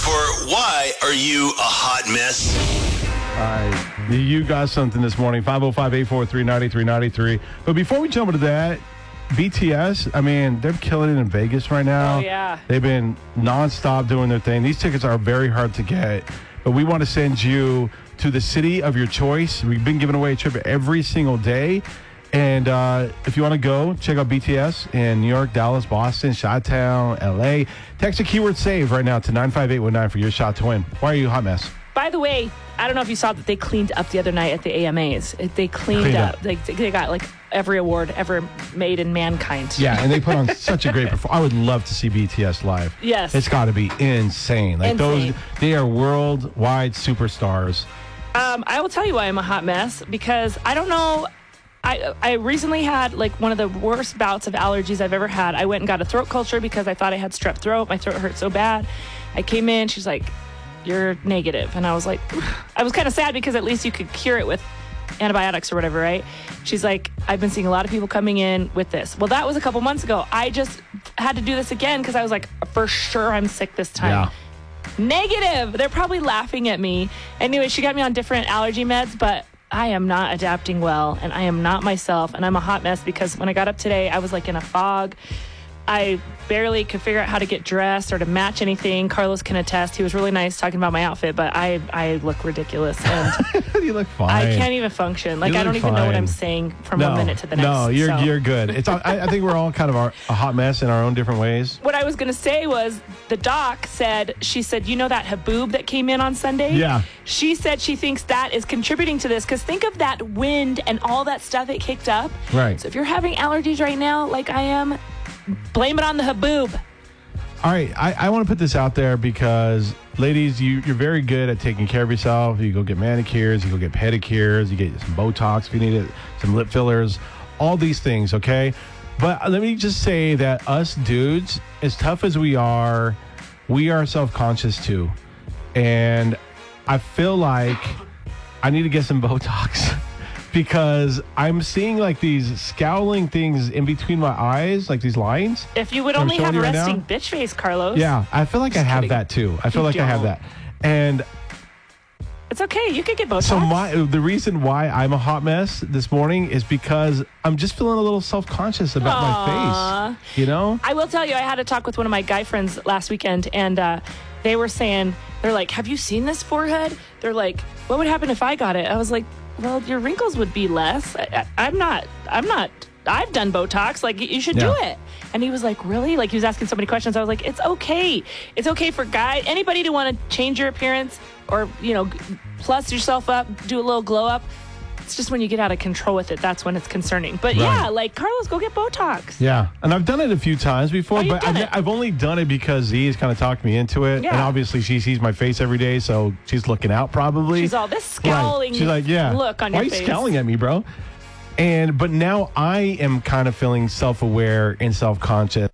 for Why Are You a Hot Mess? All right. You got something this morning, 505-843-9393. But before we jump into that, BTS, I mean, they're killing it in Vegas right now. Oh, yeah. They've been nonstop doing their thing. These tickets are very hard to get, but we want to send you to the city of your choice. We've been giving away a trip every single day. And if you want to go, check out BTS in New York, Dallas, Boston, Chi-Town, LA. Text the keyword SAVE right now to 95819 for your shot to win. Why are you a hot mess? By the way, I don't know if you saw that they cleaned up the other night at the AMAs. They cleaned up. They got like every award ever made in mankind. Yeah, and they put on such a great performance. I would love to see BTS live. Yes. It's got to be insane. Like Insane. they are worldwide superstars. I will tell you why I'm a hot mess, because I don't know. I recently had like one of the worst bouts of allergies I've ever had. I went and got a throat culture because I thought I had strep throat. My throat hurt so bad. I came in, she's like, "You're negative." And I was like, I was kind of sad because at least you could cure it with antibiotics or whatever, right? She's like, "I've been seeing a lot of people coming in with this." Well, that was a couple months ago. I just had to do this again because I was like, for sure I'm sick this time. Yeah. Negative. They're probably laughing at me. Anyway, she got me on different allergy meds, but I am not adapting well, and I am not myself, and I'm a hot mess because when I got up today, I was like in a fog. I barely could figure out how to get dressed or to match anything. Carlos can attest. He was really nice talking about my outfit, but I look ridiculous, and You look fine. I can't even function. Like, You I don't look even know what fine. I'm saying from one minute to the next. No, you're so. you're good. It's I think we're all kind of a hot mess in our own different ways. What I was going to say was the doc said, she said, you know that haboob that came in on Sunday? Yeah. She said she thinks that is contributing to this because think of that wind and all that stuff it kicked up. Right. So if you're having allergies right now, like I am, blame it on the haboob. All right, I want to put this out there because, ladies, you're very good at taking care of yourself. You go get manicures, you go get pedicures, you get some Botox if you need it, some lip fillers, all these things, okay? But let me just say that us dudes, as tough as we are self-conscious too. And I feel like I need to get some Botox because I'm seeing like these scowling things in between my eyes, like these lines. If you would I'm only showing have you right resting now. bitch face, Carlos. Yeah, I feel like I have kidding. that too. I feel You like I have don't. that. And It's okay. You could get Botox. so the reason why I'm a hot mess this morning is because I'm just feeling a little self-conscious about my face. You know? I will tell you, I had a talk with one of my guy friends last weekend, and they were saying, they're like, have you seen this forehead? They're like, what would happen if I got it? I was like, well, your wrinkles would be less. I've done Botox. Like, you should do it. And he was like, really? Like, he was asking so many questions. I was like, it's okay. It's okay for guys, anybody to want to change your appearance or, you know, plus yourself up, do a little glow up. It's just when you get out of control with it, that's when it's concerning. But yeah, like, Carlos, go get Botox. Yeah, and I've done it a few times before, you've but done it. I've only done it because Z's kind of talked me into it. Yeah. And obviously she sees my face every day, so she's looking out probably. She's all this scowling She's like, yeah, look on why your are face. you scowling at me, bro? But now I am kind of feeling self-aware and self-conscious.